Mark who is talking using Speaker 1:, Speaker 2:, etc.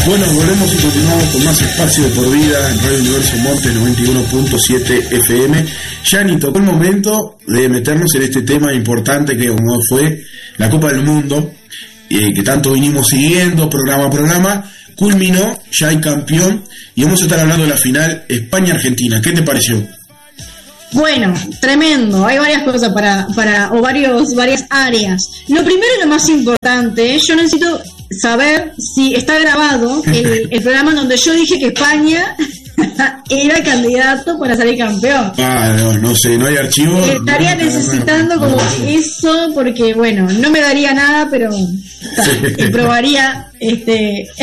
Speaker 1: Bueno, volvemos y continuamos con más espacio de por vida en Radio Universo Monte 91.7 FM. Yani, tocó el momento de meternos en este tema importante que como fue la Copa del Mundo, que tanto vinimos siguiendo, programa a programa, culminó, ya hay campeón, y vamos a estar hablando de la final España-Argentina. ¿Qué te pareció?
Speaker 2: Bueno, tremendo, hay varias cosas varias áreas. Lo primero y lo más importante, yo necesito saber si está grabado el programa en donde yo dije que España era candidato para salir campeón.
Speaker 1: No sé, no hay archivo.
Speaker 2: Estaría necesitando como eso, porque bueno, no me daría nada, pero probaría